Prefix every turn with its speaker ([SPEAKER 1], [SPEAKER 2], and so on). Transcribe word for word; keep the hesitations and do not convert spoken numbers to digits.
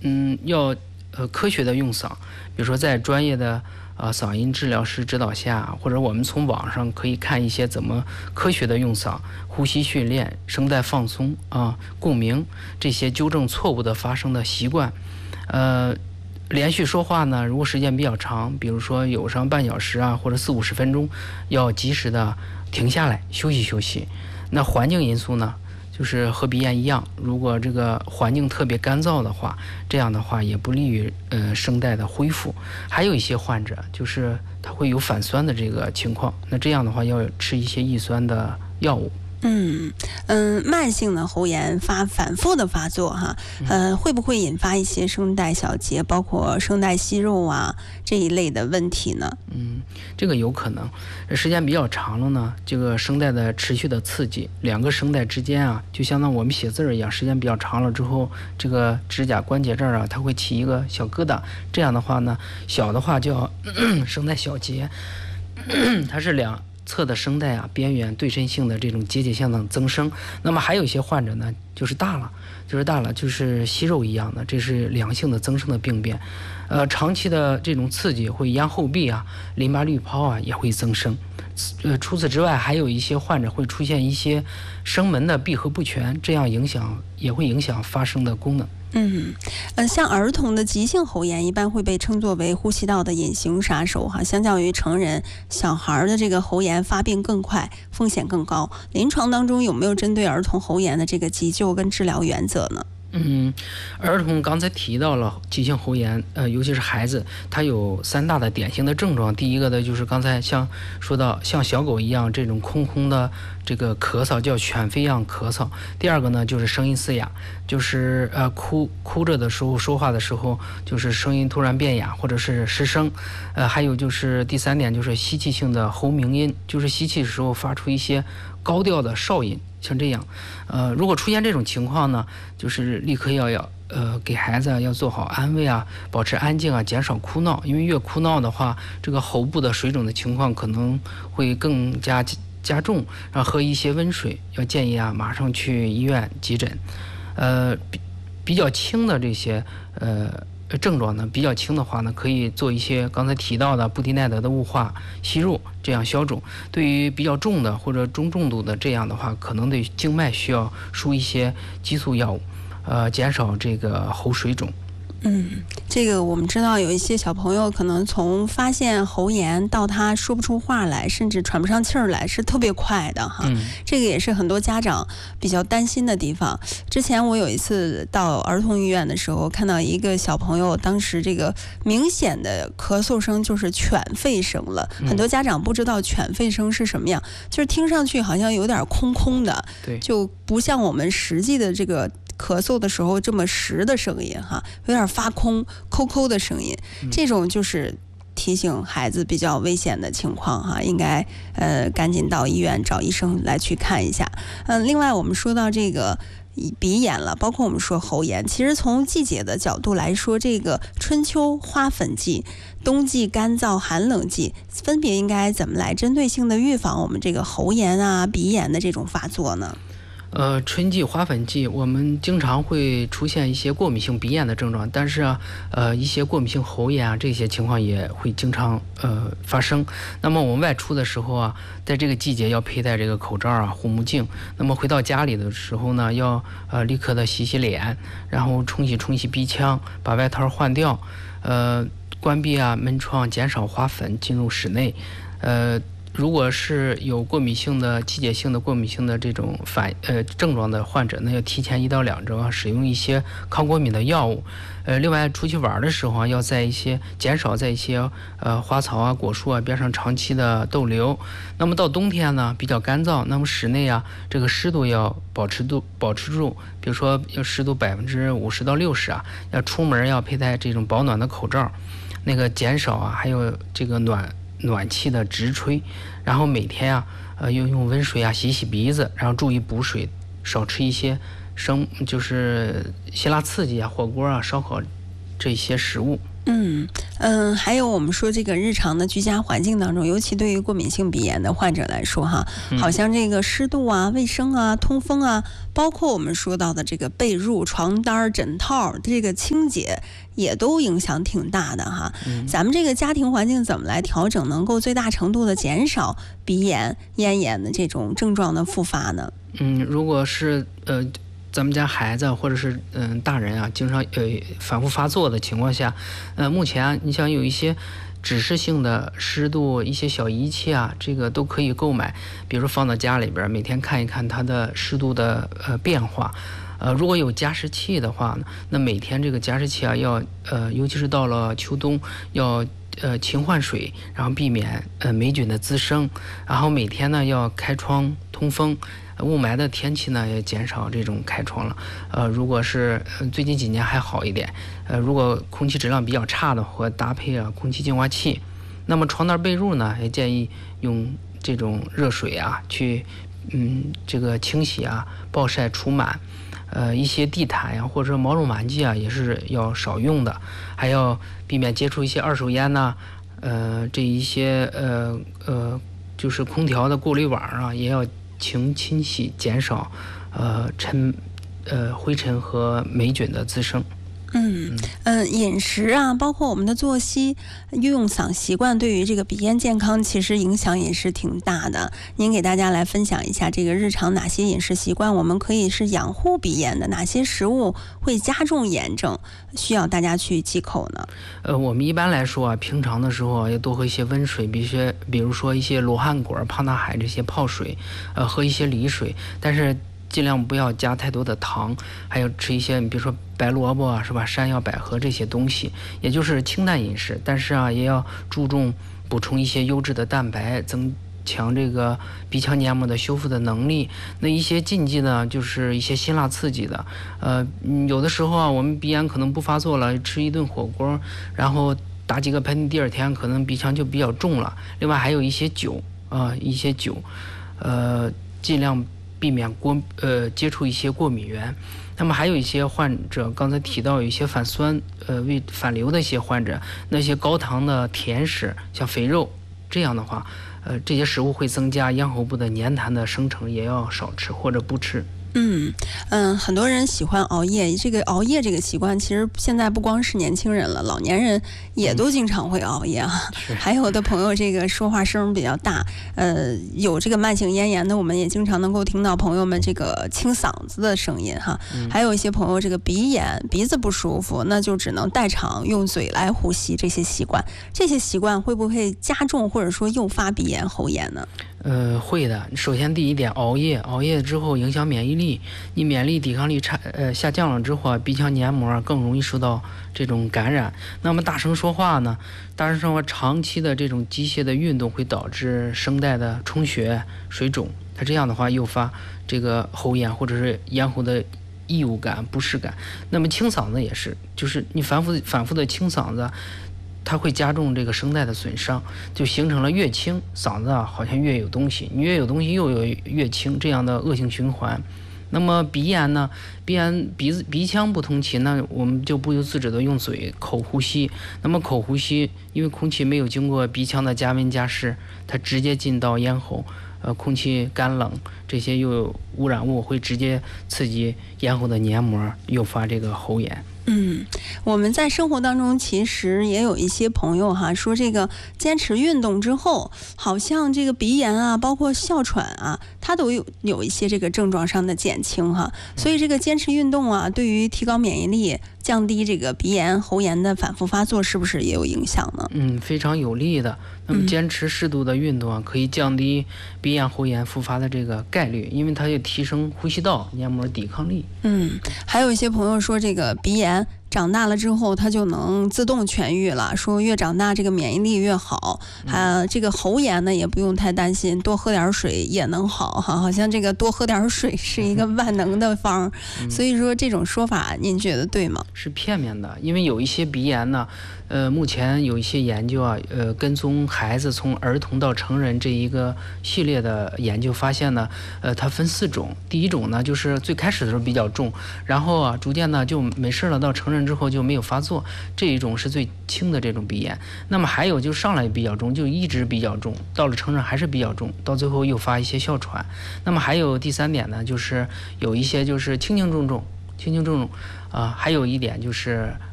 [SPEAKER 1] 嗯，要呃科学的用嗓，比如说在专业的呃嗓音治疗师指导下，或者我们从网上可以看一些怎么科学的用嗓、呼吸训练、声带放松啊、共鸣这些纠正错误的发声的习惯。呃，连续说话呢，如果时间比较长，比如说有上半小时啊，或者四五十分钟，要及时的停下来休息休息。那环境因素呢？就是和鼻炎一样，如果这个环境特别干燥的话，这样的话也不利于呃声带的恢复。还有一些患者就是他会有反酸的这个情况，那这样的话要吃一些抑酸的药物。
[SPEAKER 2] 嗯嗯，慢性的喉炎发反复的发作哈，呃，会不会引发一些声带小结，包括声带息肉啊这一类的问题呢？
[SPEAKER 1] 嗯，这个有可能，时间比较长了呢，这个声带的持续的刺激，两个声带之间啊，就相当我们写字儿一样，时间比较长了之后，这个指甲关节这儿啊，它会起一个小疙瘩，这样的话呢，小的话叫声带小结，它是两侧的声带啊边缘对称性的这种结节性的增生。那么还有一些患者呢，就是大了，就是大了，就是息肉一样的，这是良性的增生的病变。呃，长期的这种刺激会咽后壁啊、淋巴滤泡啊也会增生。呃，除此之外，还有一些患者会出现一些声门的闭合不全，这样影响也会影响发声的功能。
[SPEAKER 2] 嗯，呃，像儿童的急性喉炎一般会被称作为呼吸道的隐形杀手哈，相较于成人，小孩的这个喉炎发病更快，风险更高。临床当中有没有针对儿童喉炎的这个急救跟治疗原则呢？
[SPEAKER 1] 嗯，儿童刚才提到了急性喉炎，呃，尤其是孩子，他有三大的典型的症状。第一个呢，就是刚才像说到像小狗一样这种空空的这个咳嗽，叫犬吠样咳嗽。第二个呢，就是声音嘶哑，就是呃哭哭着的时候说话的时候，就是声音突然变哑或者是失声。呃，还有就是第三点就是吸气性的喉鸣音，就是吸气的时候发出一些高调的哨音。像这样，呃，如果出现这种情况呢，就是立刻要要呃给孩子要做好安慰啊，保持安静啊，减少哭闹，因为越哭闹的话，这个喉部的水肿的情况可能会更加加重。然后喝一些温水，要建议啊马上去医院急诊。呃，比比较轻的这些呃。症状呢比较轻的话呢，可以做一些刚才提到的布地奈德的雾化吸入，这样消肿。对于比较重的或者中重度的，这样的话可能对静脉需要输一些激素药物，呃，减少这个喉水肿。
[SPEAKER 2] 嗯，这个我们知道有一些小朋友可能从发现喉炎到他说不出话来，甚至喘不上气儿来是特别快的哈、嗯。这个也是很多家长比较担心的地方。之前我有一次到儿童医院的时候，看到一个小朋友，当时这个明显的咳嗽声就是犬吠声了。嗯、很多家长不知道犬吠声是什么样，就是听上去好像有点空空的，
[SPEAKER 1] 对，
[SPEAKER 2] 就不像我们实际的这个咳嗽的时候这么实的声音哈，有点发空抠抠的声音，这种就是提醒孩子比较危险的情况哈，应该呃赶紧到医院找医生来去看一下。嗯、呃，另外我们说到这个鼻炎了，包括我们说喉炎，其实从季节的角度来说，这个春秋花粉季、冬季干燥寒冷季，分别应该怎么来针对性的预防我们这个喉炎啊、鼻炎的这种发作呢？
[SPEAKER 1] 呃，春季花粉季，我们经常会出现一些过敏性鼻炎的症状，但是啊，呃，一些过敏性喉炎啊，这些情况也会经常呃发生。那么我们外出的时候啊，在这个季节要佩戴这个口罩啊、护目镜。那么回到家里的时候呢，要呃立刻的洗洗脸，然后冲洗冲洗鼻腔，把外套换掉，呃，关闭啊门窗，减少花粉进入室内，呃。如果是有过敏性的、季节性的过敏性的这种反呃症状的患者呢，要提前一到两周啊，使用一些抗过敏的药物。呃，另外出去玩的时候啊，要在一些减少在一些呃花草啊、果树啊边上长期的逗留。那么到冬天呢，比较干燥，那么室内啊，这个湿度要保持度保持住，比如说要湿度百分之五十到六十啊，要出门要佩戴这种保暖的口罩，那个减少啊，还有这个暖。暖气的直吹，然后每天啊，呃，用用温水啊洗洗鼻子，然后注意补水，少吃一些生就是辛辣刺激啊、火锅啊、烧烤这些食物。
[SPEAKER 2] 嗯嗯，还有我们说这个日常的居家环境当中，尤其对于过敏性鼻炎的患者来说哈，好像这个湿度啊、卫生啊、通风啊，包括我们说到的这个被褥、床单、枕套这个清洁，也都影响挺大的哈。
[SPEAKER 1] 嗯、
[SPEAKER 2] 咱们这个家庭环境怎么来调整，能够最大程度的减少鼻炎、咽炎的这种症状的复发呢？
[SPEAKER 1] 嗯，如果是呃。咱们家孩子或者是嗯大人啊，经常呃反复发作的情况下，呃，目前、啊、你想有一些指示性的湿度一些小仪器啊，这个都可以购买，比如说放到家里边，每天看一看它的湿度的呃变化。呃，如果有加湿器的话呢，那每天这个加湿器啊要呃，尤其是到了秋冬要呃勤换水，然后避免呃霉菌的滋生，然后每天呢要开窗通风。雾霾的天气呢，也减少这种开窗了。呃，如果是、呃、最近几年还好一点，呃，如果空气质量比较差的，或搭配啊空气净化器。那么床单被褥呢，也建议用这种热水啊去，嗯，这个清洗啊、暴晒除螨。呃，一些地毯呀、啊、或者毛绒玩具啊，也是要少用的，还要避免接触一些二手烟呐、啊，呃，这一些呃呃，就是空调的过滤网啊，也要勤清洗，减少呃尘呃灰尘和霉菌的滋生。
[SPEAKER 2] 嗯嗯，饮食啊，包括我们的作息、用嗓习惯，对于这个鼻炎健康其实影响也是挺大的。您给大家来分享一下，这个日常哪些饮食习惯我们可以是养护鼻炎的，哪些食物会加重炎症，需要大家去忌口呢？
[SPEAKER 1] 呃，我们一般来说啊，平常的时候啊，要多喝一些温水，比如说比如说一些罗汉果、胖大海这些泡水，呃，喝一些梨水，但是尽量不要加太多的糖，还有吃一些，比如说白萝卜啊，是吧？山药、百合这些东西，也就是清淡饮食。但是啊，也要注重补充一些优质的蛋白，增强这个鼻腔黏膜的修复的能力。那一些禁忌呢，就是一些辛辣刺激的。呃，有的时候啊，我们鼻炎可能不发作了，吃一顿火锅，然后打几个喷嚏，第二天可能鼻腔就比较重了。另外还有一些酒啊、呃，一些酒，呃，尽量避免过呃接触一些过敏源。那么还有一些患者，刚才提到有一些反酸呃胃反流的一些患者，那些高糖的甜食，像肥肉，这样的话，呃这些食物会增加咽喉部的黏痰的生成，也要少吃或者不吃。
[SPEAKER 2] 嗯嗯，很多人喜欢熬夜，这个熬夜这个习惯，其实现在不光是年轻人了，老年人也都经常会熬夜啊。嗯、还有的朋友这个说话声比较大，呃，有这个慢性咽炎的，我们也经常能够听到朋友们这个清嗓子的声音哈。嗯、还有一些朋友这个鼻炎，鼻子不舒服，那就只能代偿用嘴来呼吸，这些习惯，这些习惯会不会加重或者说诱发鼻炎、喉炎呢？
[SPEAKER 1] 呃，会的。首先第一点，熬夜，熬夜之后影响免疫力，你免疫力抵抗力差呃下降了之后，鼻腔黏膜更容易受到这种感染。那么大声说话呢，大声说话长期的这种机械的运动会导致声带的充血、水肿，它这样的话诱发这个喉炎或者是咽喉的异物感、不适感。那么清嗓子也是，就是你反复反复的清嗓子，它会加重这个声带的损伤，就形成了越清嗓子啊好像越有东西，你越有东西又有越清，这样的恶性循环。那么鼻炎呢，鼻炎鼻子鼻腔不通气，那我们就不由自主的用嘴口呼吸。那么口呼吸，因为空气没有经过鼻腔的加温加湿，它直接进到咽喉，呃，空气干冷，这些又有污染物会直接刺激咽喉的黏膜，诱发这个喉炎。
[SPEAKER 2] 嗯，我们在生活当中其实也有一些朋友哈，说这个坚持运动之后，好像这个鼻炎啊，包括哮喘啊，它都有有一些这个症状上的减轻哈。所以这个坚持运动啊，对于提高免疫力、降低这个鼻炎、喉炎的反复发作，是不是也有影响呢？
[SPEAKER 1] 嗯，非常有利的。那么坚持适度的运动啊，可以降低鼻炎、喉炎复发的这个概率，因为它就提升呼吸道黏膜抵抗力。
[SPEAKER 2] 嗯，还有一些朋友说这个鼻炎长大了之后它就能自动痊愈了，说越长大这个免疫力越好，还有这个喉炎呢也不用太担心，多喝点水也能好哈，好像这个多喝点水是一个万能的方，嗯、所以说这种说法您觉得对吗？
[SPEAKER 1] 是片面的，因为有一些鼻炎呢，呃，目前有一些研究啊，呃，跟踪孩子从儿童到成人这一个系列的研究发现呢，呃，它分四种，第一种呢就是最开始的时候比较重，然后啊逐渐呢就没事了，到成人完之后就没有发作，这一种是最轻的这种鼻炎。那么还有就上来比较重，就一直比较重，到了成人还是比较重，到最后诱发一些哮喘。那么还有第三点呢，就是有一些就是轻轻重重轻轻重重啊、呃，还有一点就是